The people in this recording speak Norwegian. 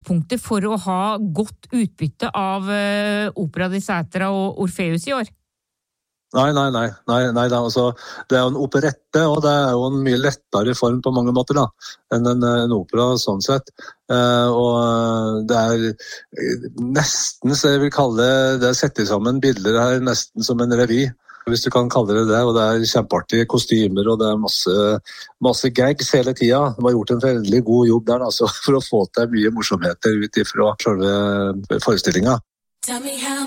utgangspunktet for å ha godt utbytte av Opera di Sætra og Orfeus I år? Nei, altså, det jo en operette, og det jo en mye lettere form på mange måter da, enn en opera sånn sett. Og det nesten, så jeg vil kalle det setter sammen bilder her nesten som en revy, hvis du kan kalle det, og det kjempeartige kostymer, og det masse gags hele tiden. De har gjort en veldig god jobb der, altså, for å få til mye morsomheter ut ifra selve forestillingen. Tell me how